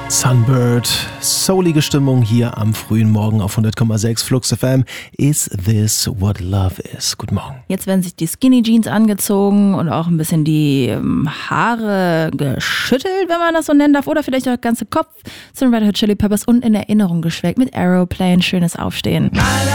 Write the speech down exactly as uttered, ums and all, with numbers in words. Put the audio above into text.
Sunbird, soulige Stimmung hier am frühen Morgen auf hundert Komma sechs Flux F M. Is this what love is? Guten Morgen. Jetzt werden sich die Skinny Jeans angezogen und auch ein bisschen die ähm, Haare geschüttelt, wenn man das so nennen darf. Oder vielleicht auch der ganze Kopf zu den Red Hot Chili Peppers und in Erinnerung geschwelgt mit Aeroplane. Schönes Aufstehen.